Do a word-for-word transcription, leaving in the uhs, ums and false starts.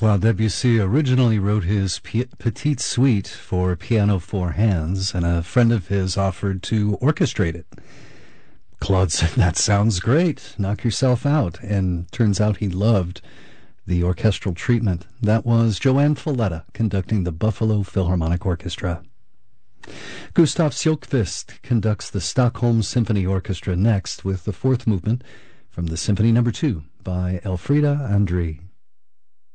Claude Debussy originally wrote his P- Petite Suite for piano four hands, and a friend of his offered to orchestrate it. Claude said, "That sounds great. Knock yourself out." And turns out he loved the orchestral treatment. That was Joanne Falletta conducting the Buffalo Philharmonic Orchestra. Gustav Sjökvist conducts the Stockholm Symphony Orchestra next with the fourth movement from the Symphony Number two by Elfrida André.